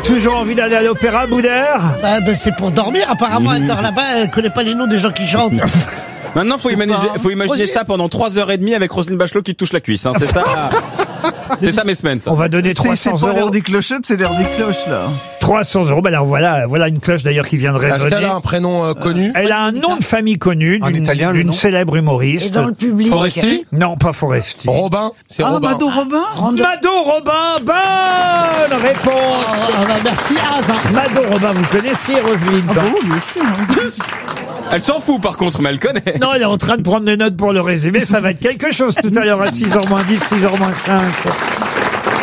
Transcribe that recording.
Toujours envie d'aller à l'opéra, Boudère? C'est pour dormir. Apparemment, elle dort là-bas. Elle connaît pas les noms des gens qui chantent. Maintenant, faut imaginer ça pendant 3h30 avec Roselyne Bachelot qui te touche la cuisse. Hein. C'est ça. C'est ça mes semaines. Ça. On va donner 300 C'est pas euros. l'heure des clochettes, c'est l'heure des cloches, là. 300 euros. Ben alors voilà une cloche d'ailleurs qui vient de Est-ce résonner. qu'elle a un prénom connu? Elle a un nom de famille connu En italien, le d'une nom célèbre humoriste. Et dans le public. Foresti? Non, pas Foresti. Robin? C'est Robin. Mado Robin? Mado Robin, bonne réponse. Merci, Az. Mado Robin, vous connaissiez Roselyne? Ah bon, bien sûr. Elle s'en fout par contre, mais elle connaît. Non, elle est en train de prendre des notes pour le résumé. Ça va être quelque chose tout à l'heure à 6h moins 10, 6h moins 5.